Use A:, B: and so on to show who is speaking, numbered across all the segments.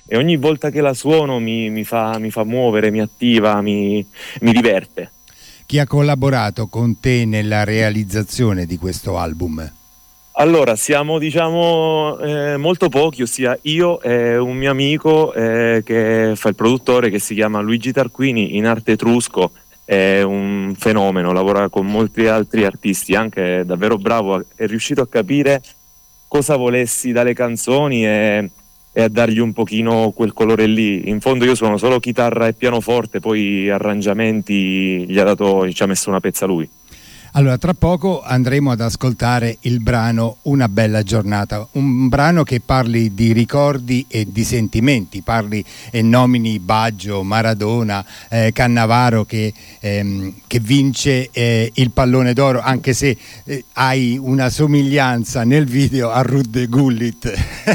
A: e ogni volta che la suono mi fa muovere, mi attiva, mi diverte.
B: Chi ha collaborato con te nella realizzazione di questo album?
A: Allora, siamo diciamo molto pochi, ossia io e un mio amico che fa il produttore, che si chiama Luigi Tarquini, in arte etrusco, è un fenomeno, lavora con molti altri artisti, anche davvero bravo, è riuscito a capire cosa volessi dalle canzoni e a dargli un pochino quel colore lì. In fondo io suono solo chitarra e pianoforte, poi arrangiamenti ci ha messo una pezza lui.
B: Allora, tra poco andremo ad ascoltare il brano Una bella giornata, un brano che parli di ricordi e di sentimenti, parli e nomini Baggio, Maradona, Cannavaro che vince il pallone d'oro, anche se hai una somiglianza nel video a Ruud Gullit.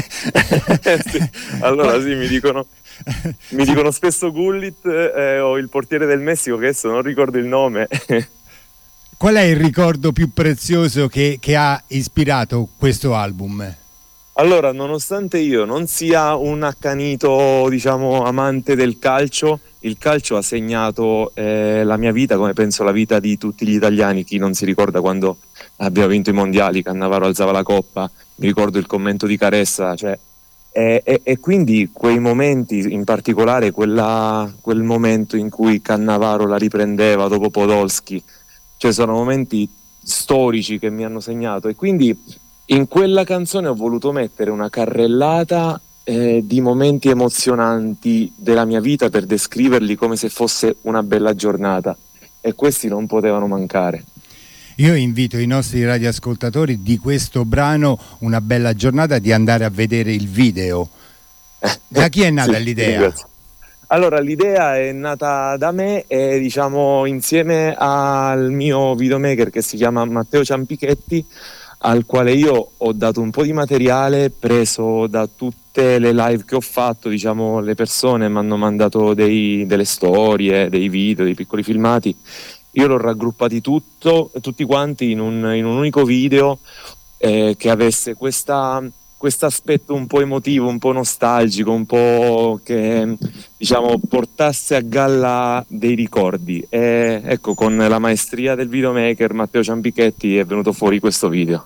A: Sì. Allora sì, mi dicono spesso Gullit o il portiere del Messico, che adesso non ricordo il nome.
B: Qual è il ricordo più prezioso che ha ispirato questo album?
A: Allora, nonostante io non sia un accanito, diciamo, amante del calcio, il calcio ha segnato la mia vita, come penso la vita di tutti gli italiani. Chi non si ricorda quando abbiamo vinto i mondiali, Cannavaro alzava la coppa, mi ricordo il commento di Caressa, cioè, e quindi quei momenti, in particolare quel momento in cui Cannavaro la riprendeva dopo Podolski, cioè sono momenti storici che mi hanno segnato, e quindi in quella canzone ho voluto mettere una carrellata di momenti emozionanti della mia vita per descriverli come se fosse una bella giornata, e questi non potevano mancare.
B: Io invito i nostri radioascoltatori di questo brano Una bella giornata di andare a vedere il video. Da chi è nata
A: Sì,
B: l'idea?
A: grazie. Allora, l'idea è nata da me e diciamo insieme al mio videomaker che si chiama Matteo Ciampichetti, al quale io ho dato un po' di materiale preso da tutte le live che ho fatto. Diciamo, le persone mi hanno mandato delle storie, dei video, dei piccoli filmati. Io l'ho raggruppati tutti quanti in un unico video che avesse questo aspetto un po' emotivo, un po' nostalgico, un po' che diciamo portasse a galla dei ricordi, e ecco, con la maestria del videomaker Matteo Ciampichetti è venuto fuori questo video.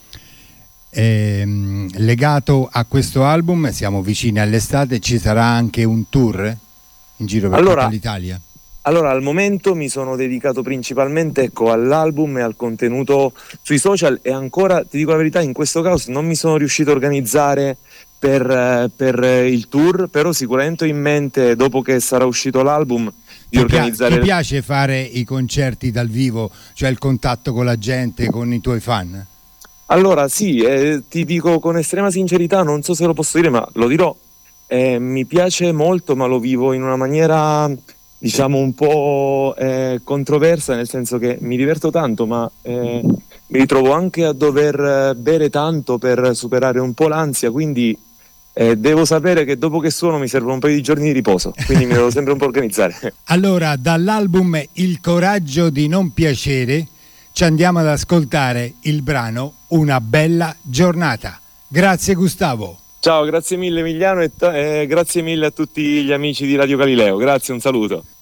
B: Legato a questo album, siamo vicini all'estate, ci sarà anche un tour in giro per tutta l'Italia?
A: Allora, al momento mi sono dedicato principalmente, ecco, all'album e al contenuto sui social, e ancora, ti dico la verità, in questo caso non mi sono riuscito a organizzare per il tour, però sicuramente ho in mente, dopo che sarà uscito l'album, di organizzare...
B: Ti piace fare i concerti dal vivo, cioè il contatto con la gente, con i tuoi fan?
A: Allora sì, ti dico con estrema sincerità, non so se lo posso dire, ma lo dirò, mi piace molto, ma lo vivo in una maniera, diciamo, un po' controversa, nel senso che mi diverto tanto, ma mi ritrovo anche a dover bere tanto per superare un po' l'ansia, quindi devo sapere che dopo che suono mi servono un paio di giorni di riposo, quindi mi devo sempre un po' organizzare.
B: Allora, dall'album Il coraggio di non piacere ci andiamo ad ascoltare il brano Una bella giornata. Grazie Gustavo.
A: Ciao, grazie mille Emiliano, e grazie mille a tutti gli amici di Radio Galileo, grazie, un saluto.